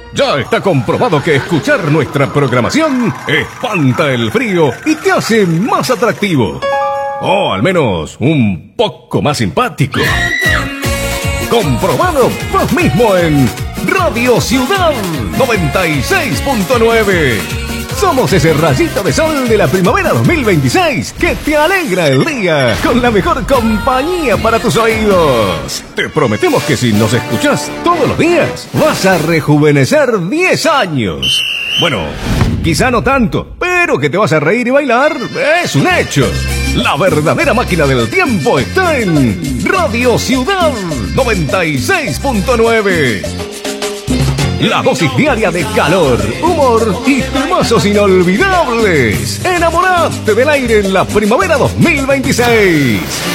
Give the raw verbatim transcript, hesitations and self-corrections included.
Ya está comprobado que escuchar nuestra programación espanta el frío y te hace más atractivo. O al menos un poco más simpático. Comprobado vos mismo en Radio Ciudad noventa y seis punto nueve. Somos ese rayito de sol de la primavera dos mil veintiséis que te alegra el día con la mejor compañía para tus oídos. Te prometemos que si nos escuchás todos los días, vas a rejuvenecer diez años. Bueno, quizá no tanto, pero que te vas a reír y bailar es un hecho. La verdadera máquina del tiempo está en Radio Ciudad noventa y seis punto nueve. La dosis diaria de calor, humor y temazos inolvidables. Enamorate del aire en la primavera dos mil veintiséis.